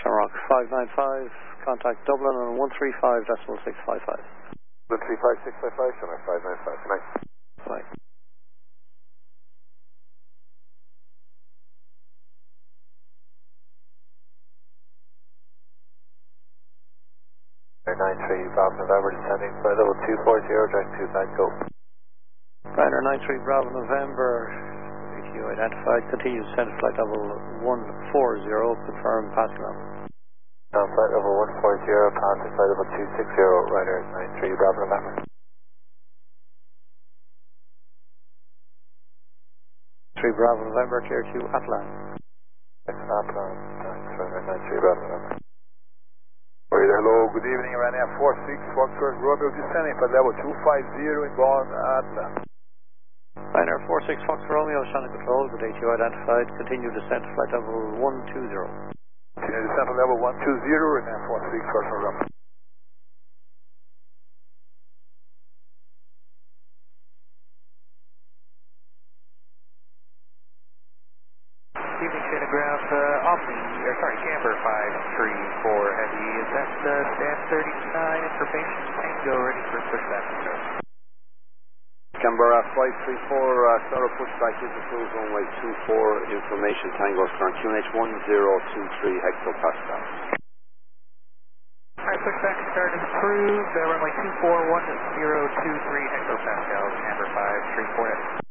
Shamrock 595, contact Dublin on 135.655. 135.655, Shamrock 595, good night. Bye. 93 Bravo November descending by level 240, direct to Banco. Ryanair 93 Bravo November, ATU identified, continue descent flight level 140, confirm passing level. Now flight level 140, passing flight level 260, Ryanair 93 Bravo November. 3 Bravo November, clear to Atlan. Atlan, thanks, Ryanair 93 Bravo November. Hello, good evening, Ryanair 46 Foxtrot Romeo descending for level 250 inbound Atlan. Ryanair 46 Fox Romeo, channel control, with ATU identified, continue descent flight level 120. Continue descent for level 120, Ryanair 46 Foxtrot Romeo. Evening, Shannon Ground, camber 534 Heavy, is that stand 39 information, Tango ready for pushback, sir? Canberra 534, Sarah pushback into cruise runway 24, information Tango current QNH 1023 hectopascal. Alright, pushback start is approved, runway 24 1023 hectopascal, Canberra 534 Heavy.